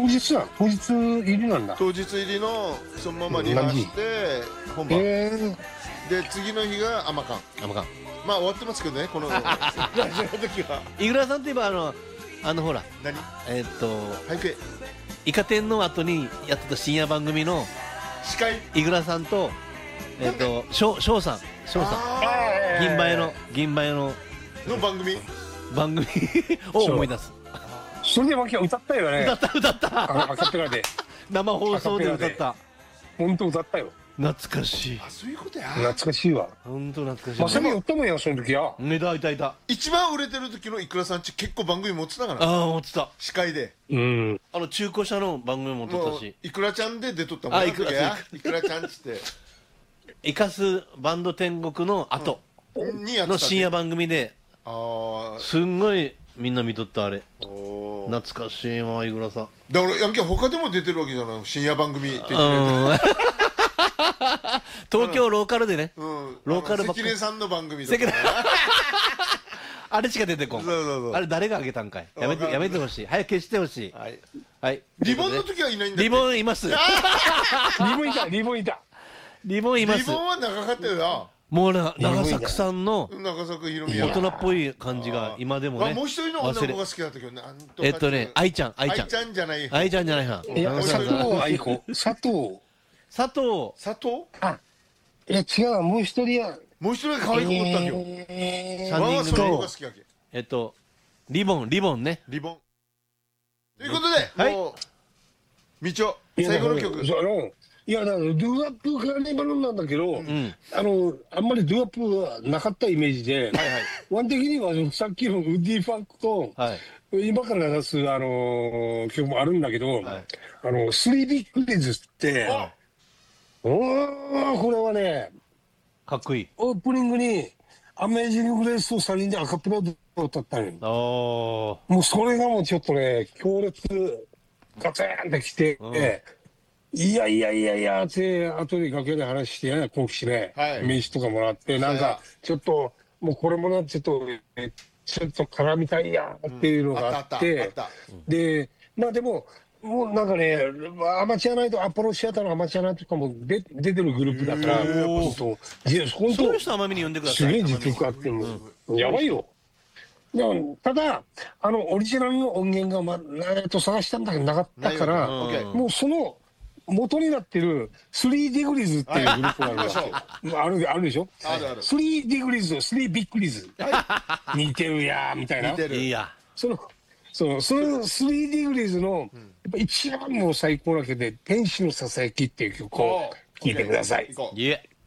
当日入りなんだ。 当日入りのそのままリハして本番で、次の日がアマカン。まあ終わってますけどね、このラジオの時は。 井倉さんといえばほら何ハイペイカ天の後にやってた深夜番組の司会井倉さんと翔さん銀杯の番組を思い出す。 それでわけは歌ったよね。 歌ったアカペラで生放送で歌った。 本当歌ったよ。 懐かしい。 そういうことや。 懐かしいわ。 本当懐かしい。 まさに言ったもんや、その時は。 いた。 一番売れてる時のいくらさんち結構番組持ってたから。 ああ、持ってた。 司会で。 中古車の番組持ってたし。 いくらちゃんで出とったもんね。いくらちゃんっつって。 イカスバンド天国の後の深夜番組で、すんごいみんな見とったあれ。懐かしいわ、井倉さん。 だからヤンキー他でも出てるわけじゃない、深夜番組って言って東京ローカルでね、 ローカル関根さんの番組とかね。 あれしか出てこん。あれ誰があげたんかい。やめてほしい。早く消してほしい。はい。 リボンの時はいないんだ。 リボンいます。 リボンいた。 リボンいます。 リボンは長かったよな。 もう長作さんの長作ひろみ大人っぽい感じが今でもね。 もう一人の女の子が好きだったけどね。 愛ちゃんじゃない。 愛ちゃんじゃないは。 佐藤愛子。佐藤。 あ、 いや違う、もう一人は。 もう一人が可愛い子おったけど。 3人組とリボンね。 リボン。ということで、もうみちお最後の曲。 いや、だからドゥアップカーニバルなんだけど、あんまりドゥアップはなかったイメージで、ワン的にはさっきのウッディ・ファンクと、今から流す曲もあるんだけど、スリービッグディズって、これはね、 かっこいい。 オープニングにアメージング・グレースを3人でアカペラで歌ったのよ。もうそれがもうちょっとね、強烈ガツンってきて、いやって後で楽屋で話してね、こうしてね、名刺とかもらって、なんかちょっともうこれもなちょっと絡みたいやっていうのがあって、でまあでももうなんかね、アマチュアナイト、アポロシアターのアマチュアナイトとかも出てるグループだから、本当そういう人甘めに呼んでください。 すげえ実力あってもやばいよ。でもただオリジナルの音源が探したんだけどなかったから、もうその元になってる3ディグリズっていうグループがあるわけ。あるでしょ。3ディグリズ、3ビッグリズ。似てるやみたいな。 いいや。 その3ディグリズのやっぱ一番もう最高なわけで、天使のささやきっていう曲を聴いてください。 いえ。